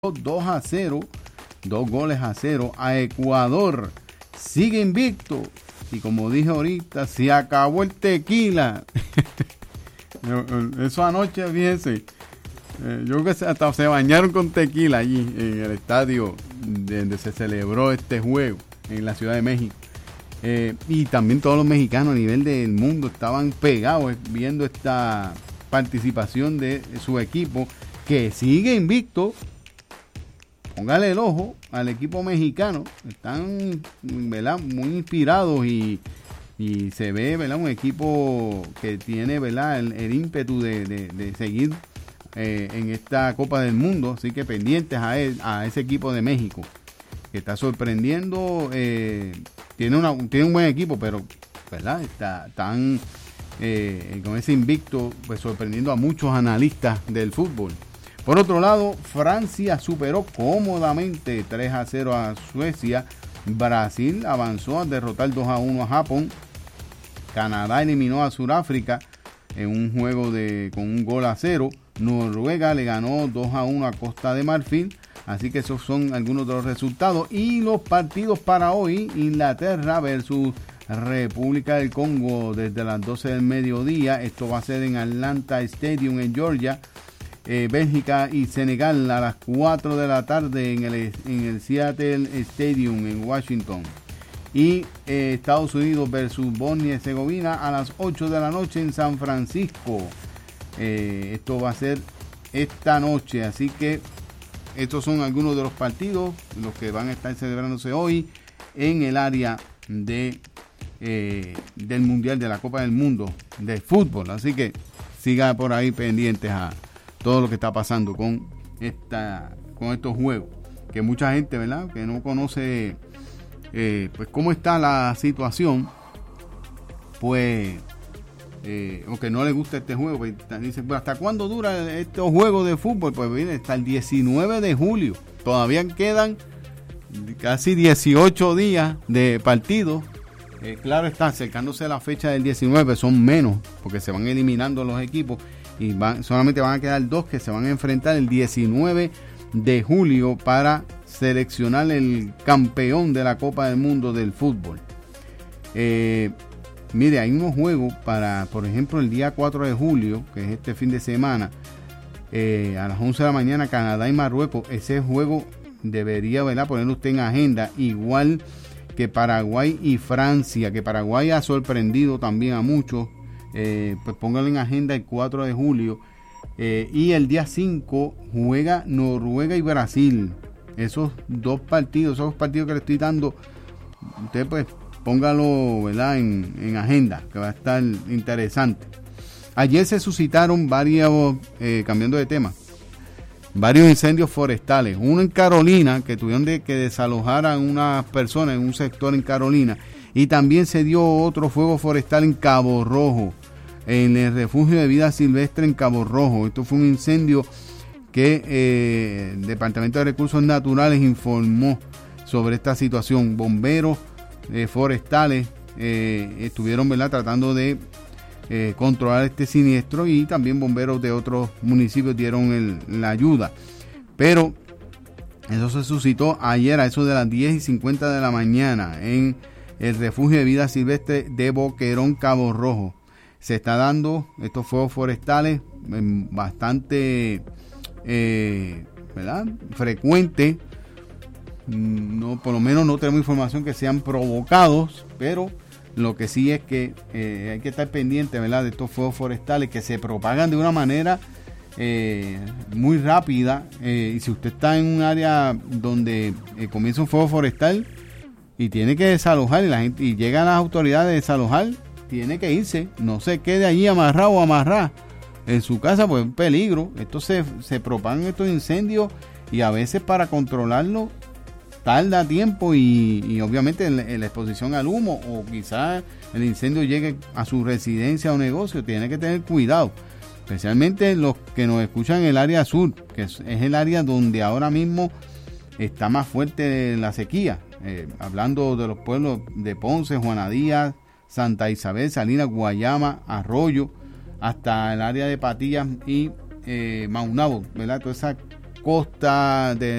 2-0, 2-0 a Ecuador. Sigue invicto. Y como dije ahorita, se acabó el tequila. Eso anoche, fíjense. Yo creo que hasta se bañaron con tequila allí en el estadio donde se celebró este juego en la Ciudad de México. Y también todos los mexicanos a nivel del mundo estaban pegados viendo esta participación de su equipo que sigue invicto. Póngale el ojo al equipo mexicano. Están, ¿verdad?, muy inspirados y se ve, ¿verdad?, un equipo que tiene, ¿verdad?, el ímpetu de seguir en esta Copa del Mundo. Así que pendientes a ese equipo de México que está sorprendiendo. Tiene un buen equipo, pero, ¿verdad?, están con ese invicto, pues sorprendiendo a muchos analistas del fútbol. Por otro lado, Francia superó cómodamente 3-0 a Suecia. Brasil avanzó a derrotar 2-1 a Japón. Canadá eliminó a Sudáfrica en un juego con un 1-0. Noruega le ganó 2-1 a Costa de Marfil. Así que esos son algunos de los resultados. Y los partidos para hoy: Inglaterra versus República del Congo desde las 12 del mediodía. Esto va a ser en Atlanta Stadium en Georgia. Bélgica y Senegal a las 4 de la tarde en el Seattle Stadium en Washington. Y Estados Unidos versus Bosnia y Herzegovina a las 8 de la noche en San Francisco. Esto va a ser esta noche. Así que estos son algunos de los partidos, los que van a estar celebrándose hoy en el área del Mundial, de la Copa del Mundo de fútbol. Así que siga por ahí pendientes a todo lo que está pasando con estos juegos, que mucha gente, ¿verdad?, que no conoce pues cómo está la situación, pues o que no le gusta este juego, pues dice, pues, ¿hasta cuándo dura estos juegos de fútbol? Pues viene hasta el 19 de julio, todavía quedan casi 18 días de partido. Claro está, acercándose a la fecha del 19, son menos, porque se van eliminando los equipos y solamente van a quedar dos que se van a enfrentar el 19 de julio para seleccionar el campeón de la Copa del Mundo del fútbol. Mire, hay unos juegos para, por ejemplo, el día 4 de julio, que es este fin de semana, a las 11 de la mañana, Canadá y Marruecos. Ese juego debería, ¿verdad?, ponerlo usted en agenda, igual que Paraguay y Francia, que Paraguay ha sorprendido también a muchos. Pues póngalo en agenda el 4 de julio. Y el día 5 juega Noruega y Brasil. Esos partidos que le estoy dando, usted pues póngalo, ¿verdad?, en agenda, que va a estar interesante. Ayer se suscitaron cambiando de tema, varios incendios forestales. Uno en Carolina, que tuvieron que desalojar a unas personas en un sector en Carolina. Y también se dio otro fuego forestal en Cabo Rojo, en el refugio de vida silvestre en Cabo Rojo. Esto fue un incendio que el Departamento de Recursos Naturales informó sobre esta situación. Bomberos forestales estuvieron, ¿verdad?, tratando de controlar este siniestro, y también bomberos de otros municipios dieron la ayuda. Pero eso se suscitó ayer a eso de las 10:50 de la mañana en el refugio de vida silvestre de Boquerón, Cabo Rojo. Se está dando estos fuegos forestales bastante ¿verdad?, frecuente. No, por lo menos no tenemos información que sean provocados, pero lo que sí es que hay que estar pendiente, ¿verdad?, de estos fuegos forestales que se propagan de una manera muy rápida. Y si usted está en un área donde comienza un fuego forestal y tiene que desalojar, y llegan las autoridades a desalojar, tiene que irse, no se quede allí amarrado o amarrada en su casa, pues es un peligro. Esto se propagan estos incendios, y a veces para controlarlo tarda tiempo, y obviamente en la exposición al humo, o quizás el incendio llegue a su residencia o negocio. Tiene que tener cuidado, especialmente los que nos escuchan en el área sur, que es el área donde ahora mismo está más fuerte la sequía. Hablando de los pueblos de Ponce, Juana Díaz, Santa Isabel, Salinas, Guayama, Arroyo, hasta el área de Patillas y Maunabo, ¿verdad? Toda esa costa de